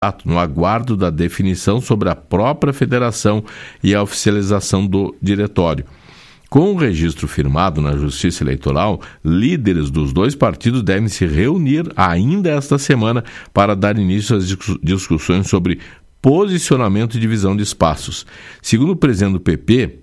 no aguardo da definição sobre a própria federação e a oficialização do diretório. Com o registro firmado na Justiça Eleitoral, líderes dos dois partidos devem se reunir ainda esta semana para dar início às discussões sobre posicionamento e divisão de espaços. Segundo o presidente do PP,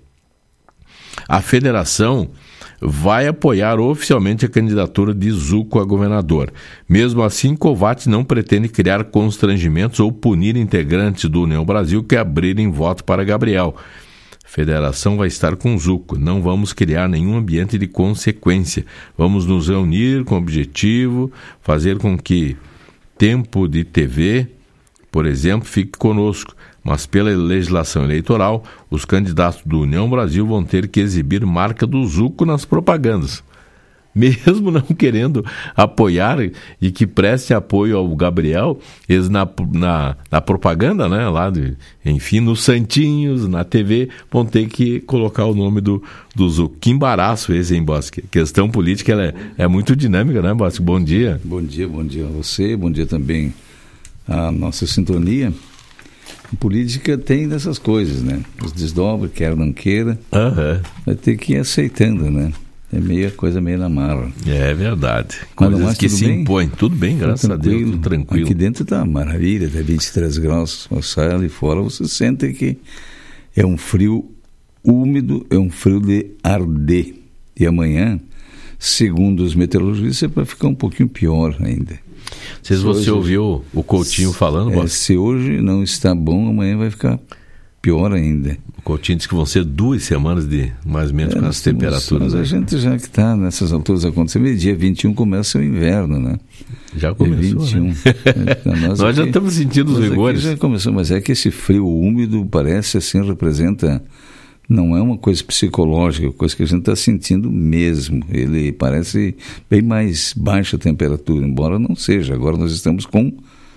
a federação vai apoiar oficialmente a candidatura de Zucco a governador. Mesmo assim, Kovács não pretende criar constrangimentos ou punir integrantes do União Brasil que abrirem voto para Gabriel. A federação vai estar com Zucco. Não vamos criar nenhum ambiente de consequência. Vamos nos reunir com o objetivo, fazer com que tempo de TV, por exemplo, fique conosco. Mas pela legislação eleitoral, os candidatos do União Brasil vão ter que exibir marca do Zucco nas propagandas. Mesmo não querendo apoiar e que preste apoio ao Gabriel, eles na propaganda, né, enfim, nos santinhos, na TV, vão ter que colocar o nome do Zucco. Que embaraço esse, hein, Bosque? A questão política ela é muito dinâmica, né, Bosque? Bom dia. Bom dia a você, bom dia também à nossa sintonia. A política tem dessas coisas, né? Os desdobra, quer ou não queira, vai ter que ir aceitando, né? É coisa meio na marra. É verdade. Coisas que se impõem. Tudo bem, graças a Deus, tudo tranquilo. Aqui dentro está maravilha, está 23 graus, você sai ali fora, você sente que é um frio úmido, é um frio de arder. E amanhã, segundo os meteorologistas, vai ficar um pouquinho pior ainda. Se você ouviu o Coutinho falando? Se hoje não está bom, amanhã vai ficar pior ainda. O Coutinho disse que vão ser 2 semanas de mais ou menos com as temperaturas. Mas a gente já que está nessas alturas acontecendo, dia 21 começa o inverno, né? Já começou, 21. Né? Nós já estamos sentindo os rigores. Já começou, mas é que esse frio úmido parece assim, representa... Não é uma coisa psicológica, é uma coisa que a gente está sentindo mesmo. Ele parece bem mais baixa a temperatura, embora não seja. Agora nós estamos com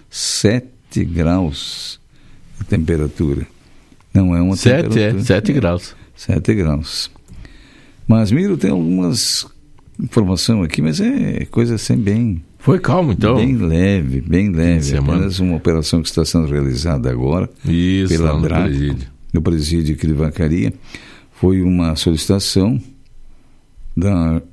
7 graus de temperatura. Não é uma temperatura... 7 graus. 7 graus. Mas, Miro, tem algumas informações aqui, mas é coisa assim bem... Foi calmo, então? Bem leve. Apenas uma operação que está sendo realizada agora. Isso, pela no DRACO. presídio. No presídio aqui de Vacaria, foi uma solicitação da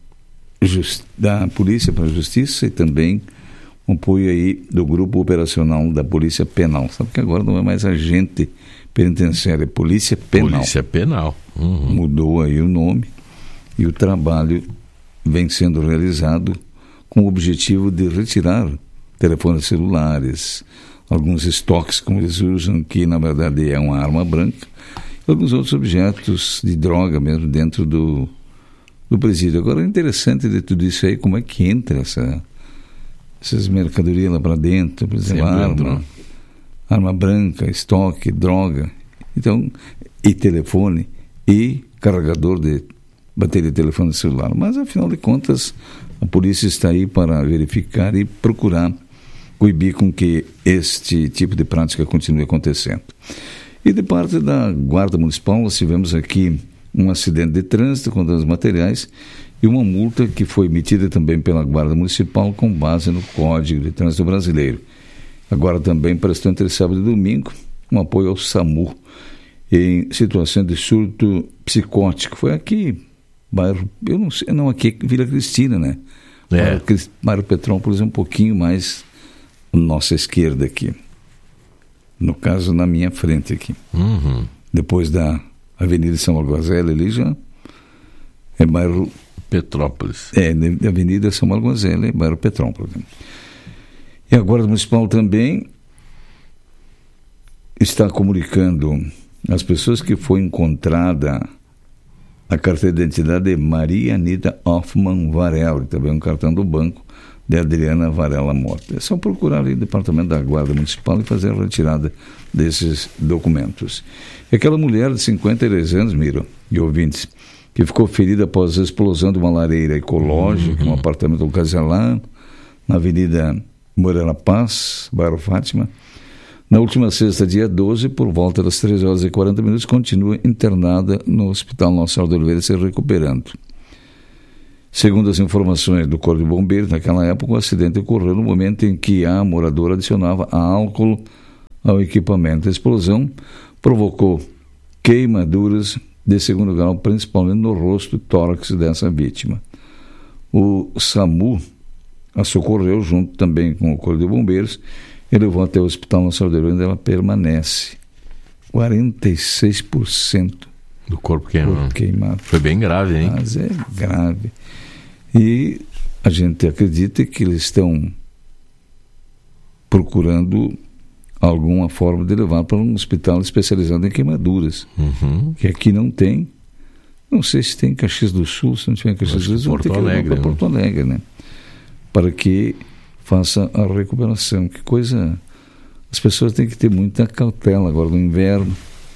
Polícia para a Justiça e também um apoio aí do Grupo Operacional da Polícia Penal. Sabe que agora não é mais agente penitenciário, é Polícia Penal. Polícia Penal. Uhum. Mudou aí o nome e o trabalho vem sendo realizado com o objetivo de retirar telefones celulares, alguns estoques, como eles usam, que na verdade é uma arma branca, e alguns outros objetos de droga mesmo dentro do presídio. Agora, é interessante de tudo isso aí, como é que entra essas mercadorias lá para dentro, por exemplo, arma branca, estoque, droga, então, e telefone, e carregador de bateria de telefone celular. Mas, afinal de contas, a polícia está aí para verificar e procurar coibir com que este tipo de prática continue acontecendo. E de parte da Guarda Municipal, nós tivemos aqui um acidente de trânsito com danos materiais e uma multa que foi emitida também pela Guarda Municipal com base no Código de Trânsito Brasileiro. Agora também prestou entre sábado e domingo um apoio ao SAMU em situação de surto psicótico. Foi aqui, bairro, eu não sei, não, aqui Vila Cristina, né? Bairro Petrópolis é um pouquinho mais nossa esquerda aqui, no caso na minha frente aqui, depois da Avenida São Alguazela, ali já é bairro Petrópolis, Avenida São Alguazela é bairro Petrópolis. E a Guarda Municipal também está comunicando às pessoas que foi encontrada a carteira de identidade de Maria Anita Hoffmann Varela, também um cartão do banco de Adriana Varela Mota. É só procurar aí o departamento da Guarda Municipal e fazer a retirada desses documentos. E aquela mulher de 52 anos, Miro, e ouvintes, que ficou ferida após a explosão de uma lareira ecológica, um apartamento do Casalã, na Avenida Moreira Paz, bairro Fátima. Na última sexta, dia 12, por volta das 13h40, continua internada no Hospital Nossa Senhora de Oliveira, se recuperando. Segundo as informações do Corpo de Bombeiros, naquela época o acidente ocorreu no momento em que a moradora adicionava álcool ao equipamento. A explosão provocou queimaduras de segundo grau, principalmente no rosto e tórax dessa vítima. O SAMU a socorreu junto também com o Corpo de Bombeiros e levou até o Hospital Nacional, onde ela permanece. 46% do corpo queimado. Foi bem grave, hein? Mas é grave. E a gente acredita que eles estão procurando alguma forma de levar para um hospital especializado em queimaduras, que aqui não tem. Não sei se tem em Caxias do Sul, se não tiver em Caxias do Sul, tem que levar para Porto Alegre, né? Para que faça a recuperação. Que coisa... As pessoas têm que ter muita cautela agora no inverno.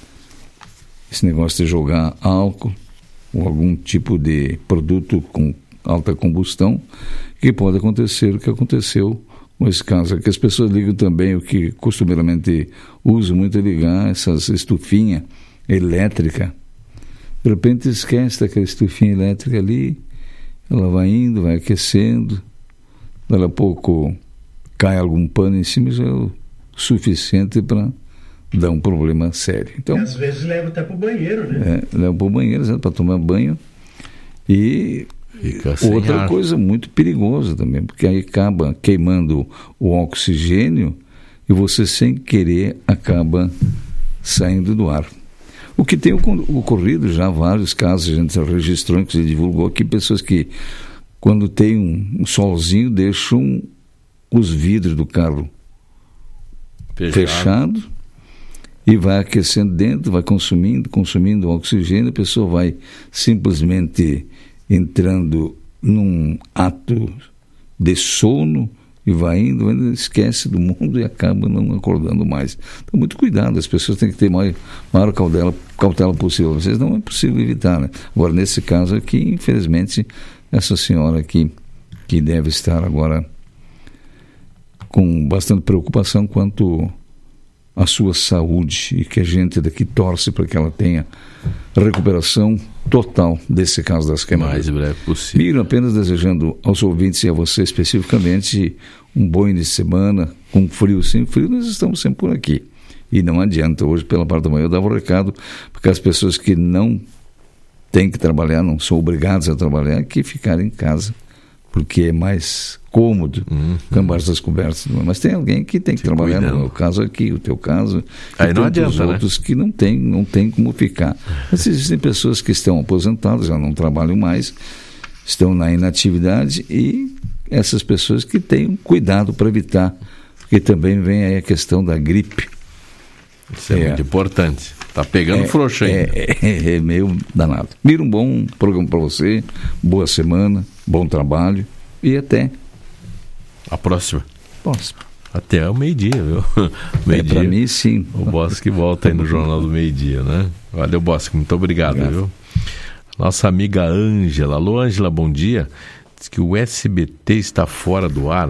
Esse negócio de jogar álcool ou algum tipo de produto com alta combustão, que pode acontecer o que aconteceu com esse caso. Aqui as pessoas ligam também, o que costumeiramente usam muito é ligar essas estufinhas elétricas. De repente esquece daquela estufinha elétrica ali, ela vai indo, vai aquecendo, daqui a pouco cai algum pano em cima, já é o suficiente para dar um problema sério. Então, e às vezes leva até para o banheiro, né? Leva para o banheiro, para tomar banho. E outra coisa muito perigosa também, porque aí acaba queimando o oxigênio e você, sem querer, acaba saindo do ar. O que tem ocorrido já, vários casos, a gente registrou, que se divulgou aqui, pessoas que, quando tem um solzinho, deixam os vidros do carro fechado e vai aquecendo dentro, vai consumindo oxigênio, a pessoa vai simplesmente entrando num ato de sono e vai indo, esquece do mundo e acaba não acordando mais. Então, muito cuidado, as pessoas têm que ter maior cautela possível. Às vezes não é possível evitar, né? Agora, nesse caso aqui, infelizmente, essa senhora aqui, que deve estar agora com bastante preocupação quanto à sua saúde, e que a gente daqui torce para que ela tenha recuperação total desse caso das queimaduras. Mais breve possível. Miro, apenas desejando aos ouvintes e a você especificamente um bom início de semana, com frio, sem frio, nós estamos sempre por aqui. E não adianta, hoje pela parte da manhã eu dava um recado, porque as pessoas que não têm que trabalhar, não são obrigadas a trabalhar, que ficarem em casa, porque é mais cômodo, com embaixo das cobertas. Mas tem alguém que tem que trabalhar, no meu caso aqui, o teu caso, aí não adianta, os outros, né? Que não tem como ficar. Mas existem pessoas que estão aposentadas, já não trabalham mais, estão na inatividade, e essas pessoas que tenham cuidado para evitar, porque também vem aí a questão da gripe. Isso é muito importante. Está pegando frouxo aí. É meio danado. Mira, um bom programa para você, boa semana, bom trabalho e até a próxima. Até o meio-dia, viu? Meio-dia. Para mim, sim. O Bosque volta aí no Jornal do Meio-Dia, né? Valeu, Bosque, muito obrigado, viu? Nossa amiga Ângela. Alô, Ângela, bom dia. Diz que o SBT está fora do ar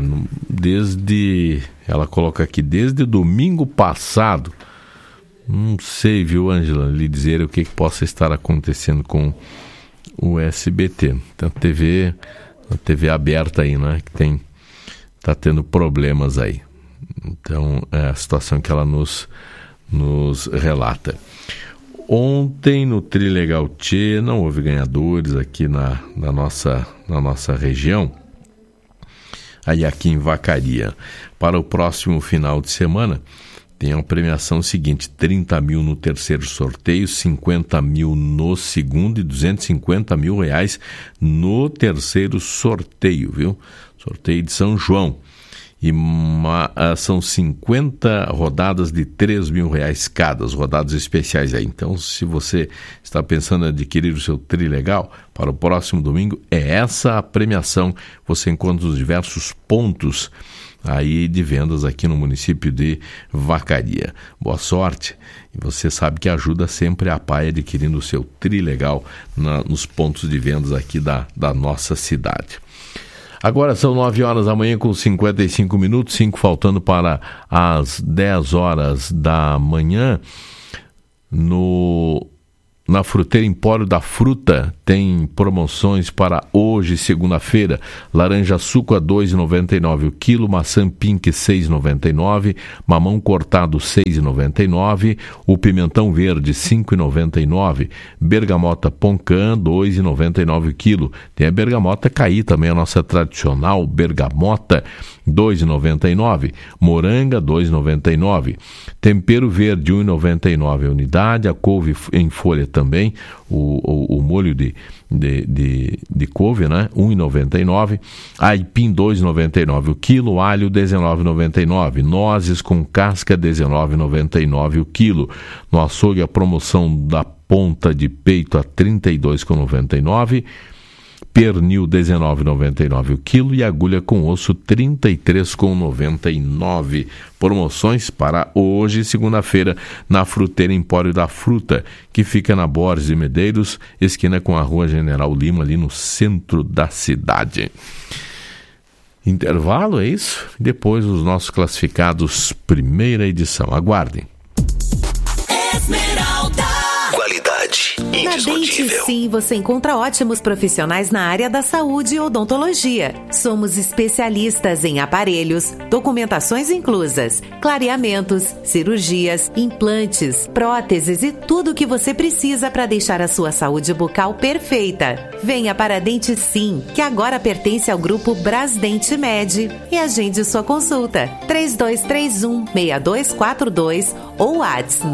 ela coloca aqui, desde domingo passado. Não sei, viu, Ângela, lhe dizer o que possa estar acontecendo com o SBT. Então, a TV aberta aí, né, que está tendo problemas aí. Então, é a situação que ela nos relata. Ontem, no Trilegal Tchê, não houve ganhadores aqui na nossa região, aí aqui em Vacaria. Para o próximo final de semana, tem a premiação seguinte: 30 mil no terceiro sorteio, 50 mil no segundo e 250 mil reais no terceiro sorteio, viu? Sorteio de São João. E são 50 rodadas de 3 mil reais cada, as rodadas especiais aí. Então, se você está pensando em adquirir o seu Trilegal para o próximo domingo, é essa a premiação. Você encontra os diversos pontos aí de vendas aqui no município de Vacaria. Boa sorte, e você sabe que ajuda sempre a PAI adquirindo o seu Trilegal nos pontos de vendas aqui da nossa cidade. Agora são 9 horas da manhã com 55 minutos, 5 faltando para as 10 horas da manhã. No Na Fruteira Empório da Fruta tem promoções para hoje, segunda-feira. Laranja suco a R$ 2,99 o quilo, maçã pink R$ 6,99, mamão cortado R$ 6,99, o pimentão verde R$ 5,99, bergamota Poncã R$ 2,99 o quilo. Tem a bergamota Caí também, a nossa tradicional bergamota R$ 2,99, moranga R$ 2,99, tempero verde R$ 1,99 a unidade, a couve em folha também, o molho de couve, né? R$ 1,99, aipim R$ 2,99 o quilo, alho R$ 19,99, nozes com casca R$ 19,99 o quilo. No açougue a promoção da ponta de peito a R$ 32,99, pernil R$ 19,99 o quilo e agulha com osso R$ 33,99. Promoções para hoje, segunda-feira, na Fruteira Empório da Fruta, que fica na Borges de Medeiros, esquina com a Rua General Lima, ali no centro da cidade. Intervalo, é isso? Depois os nossos classificados, primeira edição. Aguardem. Na Dente Sim, você encontra ótimos profissionais na área da saúde e odontologia. Somos especialistas em aparelhos, documentações inclusas, clareamentos, cirurgias, implantes, próteses e tudo o que você precisa para deixar a sua saúde bucal perfeita. Venha para a Dente Sim, que agora pertence ao grupo Brasdente Med, e agende sua consulta. 3231-6242 ou WhatsApp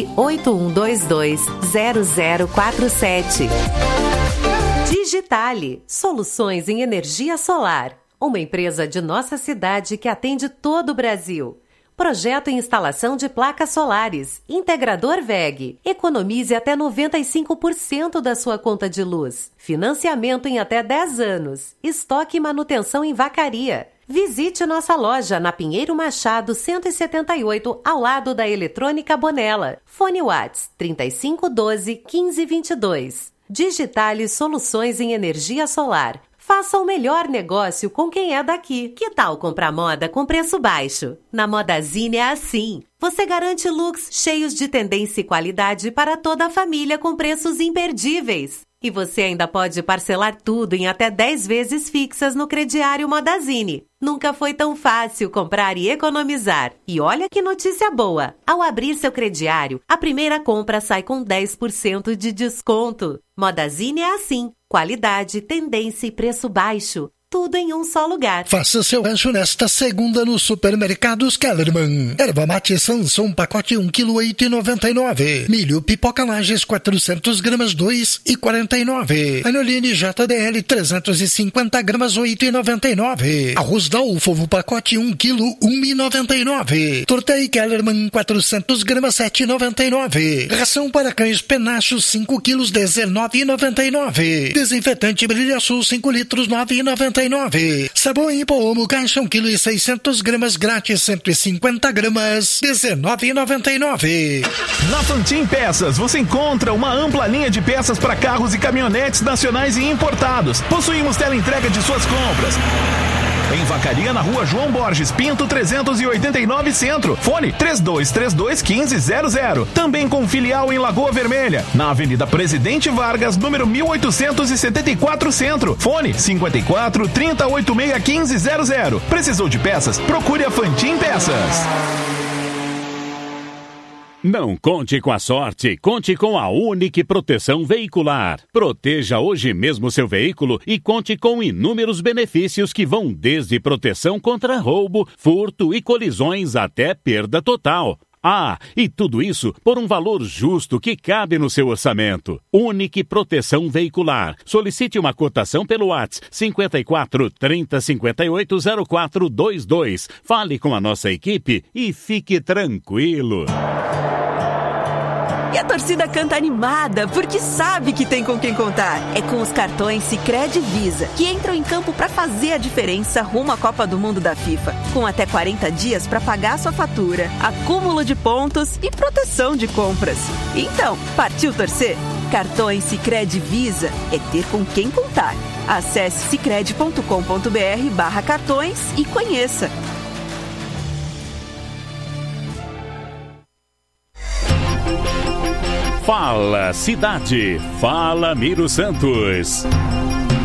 981220047. Digitale, soluções em energia solar. Uma empresa de nossa cidade que atende todo o Brasil. Projeto e instalação de placas solares. Integrador WEG. Economize até 95% da sua conta de luz. Financiamento em até 10 anos. Estoque e manutenção em Vacaria. Visite nossa loja na Pinheiro Machado 178, ao lado da Eletrônica Bonella. Fone Whats 3512-1522. Digitale Soluções em Energia Solar. Faça o melhor negócio com quem é daqui. Que tal comprar moda com preço baixo? Na Modazine é assim. Você garante looks cheios de tendência e qualidade para toda a família com preços imperdíveis. E você ainda pode parcelar tudo em até 10 vezes fixas no crediário Modazine. Nunca foi tão fácil comprar e economizar. E olha que notícia boa! Ao abrir seu crediário, a primeira compra sai com 10% de desconto. Modazine é assim. Qualidade, tendência e preço baixo. Tudo em um só lugar. Faça seu rancho nesta segunda nos supermercados Kellerman. Erva mate Sansão, pacote 1 kg 8,99. Milho pipoca Lages 400 gramas 2,49. Anoline JDL 350 gramas 8,99. Arroz Dalfo, pacote 1 kg 1,99. Tortei Kellerman 400 gramas 7,99. Ração para cães Penacho 5 kg 19,99. Desinfetante Brilha Sul 5 litros 9,99. Sabão em pó Omo caixa 1 kg 600 gramas grátis 150 gramas 19,99. Na Fantin Peças você encontra uma ampla linha de peças para carros e caminhonetes nacionais e importados. Possuímos teleentrega de suas compras. Em Vacaria, na Rua João Borges Pinto 389 Centro. Fone 3232-1500. Também com filial em Lagoa Vermelha, na Avenida Presidente Vargas, número 1874 Centro. Fone 54-3086-1500. Precisou de peças? Procure a Fantin Peças. Não conte com a sorte, conte com a Unique Proteção Veicular. Proteja hoje mesmo seu veículo e conte com inúmeros benefícios que vão desde proteção contra roubo, furto e colisões até perda total. Ah, e tudo isso por um valor justo que cabe no seu orçamento. Unique Proteção Veicular. Solicite uma cotação pelo WhatsApp 54 30 58 0422. Fale com a nossa equipe e fique tranquilo. E a torcida canta animada, porque sabe que tem com quem contar. É com os cartões Sicredi Visa, que entram em campo para fazer a diferença rumo à Copa do Mundo da FIFA. Com até 40 dias para pagar sua fatura, acúmulo de pontos e proteção de compras. Então, partiu torcer? Cartões Sicredi Visa é ter com quem contar. Acesse sicredi.com.br/cartões e conheça. Fala Cidade, fala Miro Santos.